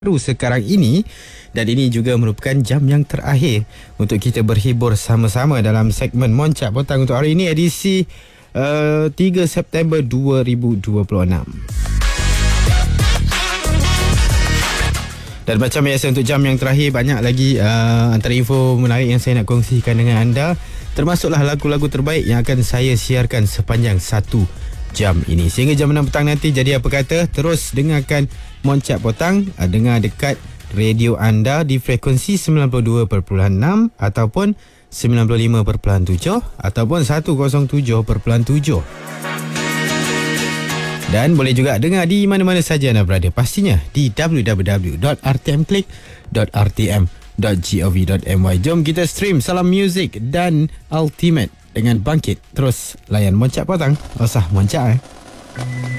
baru sekarang ini, dan ini juga merupakan jam yang terakhir untuk kita berhibur sama-sama dalam segmen Moncak Petang untuk hari ini, edisi 3 September 2026. Dan macam biasa untuk jam yang terakhir, banyak lagi antara info menarik yang saya nak kongsikan dengan anda, termasuklah lagu-lagu terbaik yang akan saya siarkan sepanjang 1 jam ini. Sehingga jam 6 petang nanti, jadi apa kata, terus dengarkan Moncak Petang, dengar dekat radio anda di frekuensi 92.6 ataupun 95.7 ataupun 107.7. Dan boleh juga dengar di mana-mana saja anda berada, pastinya di www.rtmclick.rtm.gov.my. Jom kita stream Salam Music dan Ultimate dengan Bangkit. Terus layan Moncak Petang. Usah moncak